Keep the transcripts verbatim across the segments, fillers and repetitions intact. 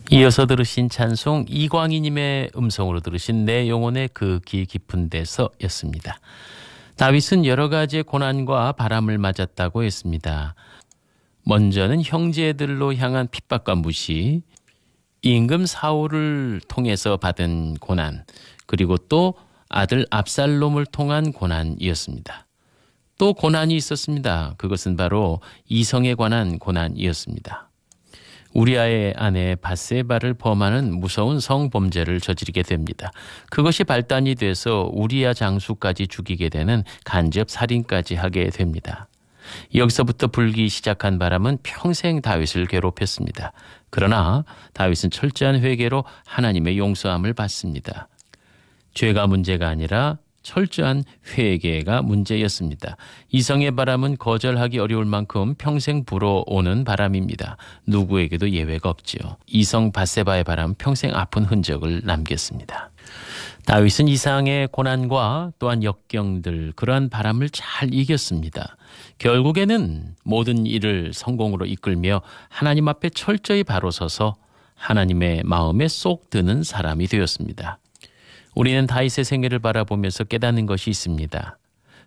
이어서 들으신 찬송 이광희님의 음성으로 들으신 내 영혼의 그 길 깊은 데서였습니다. 다윗은 여러 가지의 고난과 바람을 맞았다고 했습니다. 먼저는 형제들로 향한 핍박과 무시, 임금 사울을 통해서 받은 고난, 그리고 또 아들 압살롬을 통한 고난이었습니다. 또 고난이 있었습니다. 그것은 바로 이성에 관한 고난이었습니다. 우리아의 아내 밧세바를 범하는 무서운 성범죄를 저지르게 됩니다. 그것이 발단이 돼서 우리아 장수까지 죽이게 되는 간접 살인까지 하게 됩니다. 여기서부터 불기 시작한 바람은 평생 다윗을 괴롭혔습니다. 그러나 다윗은 철저한 회개로 하나님의 용서함을 받습니다. 죄가 문제가 아니라 철저한 회개가 문제였습니다. 이성의 바람은 거절하기 어려울 만큼 평생 불어오는 바람입니다. 누구에게도 예외가 없지요. 이성 밧세바의 바람 평생 아픈 흔적을 남겼습니다. 다윗은 이상의 고난과 또한 역경들, 그러한 바람을 잘 이겼습니다. 결국에는 모든 일을 성공으로 이끌며 하나님 앞에 철저히 바로 서서 하나님의 마음에 쏙 드는 사람이 되었습니다. 우리는 다윗의 생애를 바라보면서 깨닫는 것이 있습니다.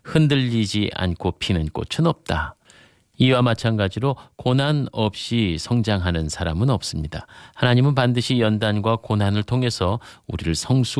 흔들리지 않고 피는 꽃은 없다. 이와 마찬가지로 고난 없이 성장하는 사람은 없습니다. 하나님은 반드시 연단과 고난을 통해서 우리를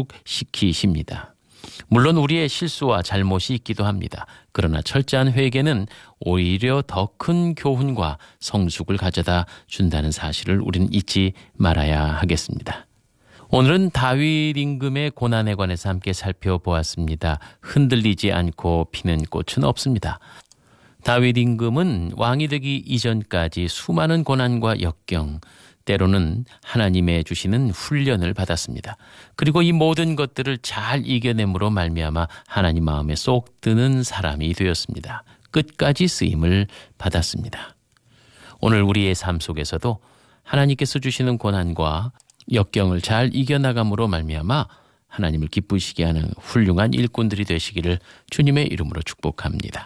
성숙시키십니다. 물론 우리의 실수와 잘못이 있기도 합니다. 그러나 철저한 회개는 오히려 더 큰 교훈과 성숙을 가져다 준다는 사실을 우리는 잊지 말아야 하겠습니다. 오늘은 다윗 임금의 고난에 관해서 함께 살펴보았습니다. 흔들리지 않고 피는 꽃은 없습니다. 다윗 임금은 왕이 되기 이전까지 수많은 고난과 역경, 때로는 하나님의 주시는 훈련을 받았습니다. 그리고 이 모든 것들을 잘 이겨냄으로 말미암아 하나님 마음에 쏙 드는 사람이 되었습니다. 끝까지 쓰임을 받았습니다. 오늘 우리의 삶 속에서도 하나님께서 주시는 고난과 역경을 잘 이겨나감으로 말미암아 하나님을 기쁘시게 하는 훌륭한 일꾼들이 되시기를 주님의 이름으로 축복합니다.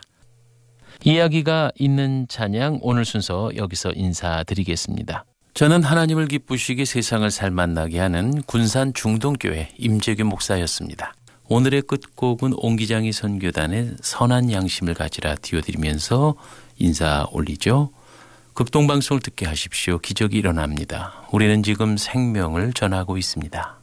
이야기가 있는 찬양 오늘 순서 여기서 인사드리겠습니다. 저는 하나님을 기쁘시게 세상을 살만나게 하는 군산 중동교회 임재규 목사였습니다. 오늘의 끝곡은 옹기장이 선교단의 선한 양심을 가지라 띄워드리면서 인사 올리죠. 극동방송을 듣게 하십시오. 기적이 일어납니다. 우리는 지금 생명을 전하고 있습니다.